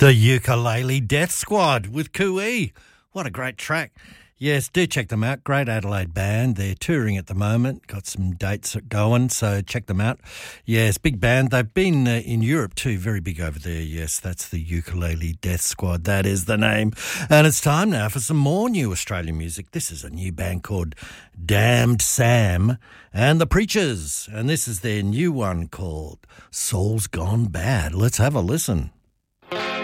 The Ukulele Death Squad with Cooee. What a great track. Yes, do check them out. Great Adelaide band. They're touring at the moment. Got some dates going, so check them out. Yes, big band. They've been in Europe too. Very big over there. Yes, that's the Ukulele Death Squad. That is the name. And it's time now for some more new Australian music. This is a new band called Damned Sam and the Preachers. And this is their new one called Soul's Gone Bad. Let's have a listen.